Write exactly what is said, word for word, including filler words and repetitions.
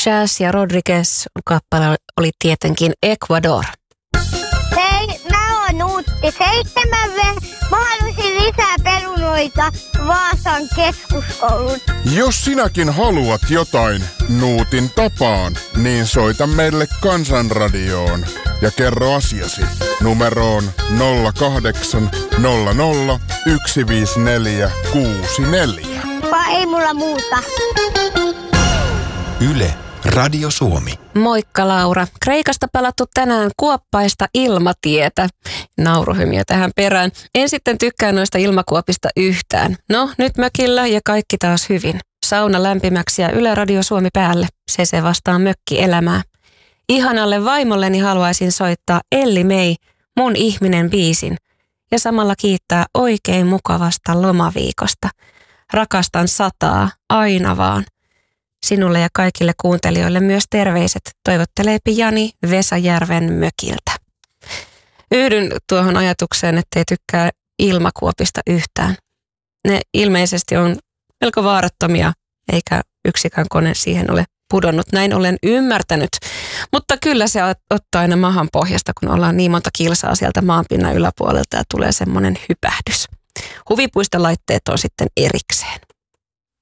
Shaz ja Rodriguez kappale oli tietenkin Ecuador. Hei, mä oon Nuutti seitsemän V. Mä haluaisin lisää perunoita Vaasan keskuskoulun. Jos sinäkin haluat jotain Nuutin tapaan, niin soita meille Kansanradioon ja kerro asiasi numeroon nolla kahdeksan nolla nolla yksi viisi neljä kuusi neljä. Vai ei mulla muuta. Yle, Radio Suomi. Moikka Laura. Kreikasta palattu tänään kuoppaista ilmatietä. Nauruhymiö tähän perään. En sitten tykkää noista ilmakuopista yhtään. No, nyt mökillä ja kaikki taas hyvin. Sauna lämpimäksi ja Yle Radio Suomi päälle. Se se vastaa mökkielämää. Ihanalle vaimolleni haluaisin soittaa Elli Mei, mun ihminen biisin. Ja samalla kiittää oikein mukavasta lomaviikosta. Rakastan sataa, aina vaan. Sinulle ja kaikille kuuntelijoille myös terveiset, toivottelee Jani Vesajärven mökiltä. Yhdyn tuohon ajatukseen, ettei tykkää ilmakuopista yhtään. Ne ilmeisesti on melko vaarattomia, eikä yksikään kone siihen ole pudonnut. Näin olen ymmärtänyt. Mutta kyllä se ottaa aina mahan pohjasta, kun ollaan niin monta kilsaa sieltä maanpinnan yläpuolelta ja tulee semmoinen hypähdys. Huvipuistolaitteet on sitten erikseen.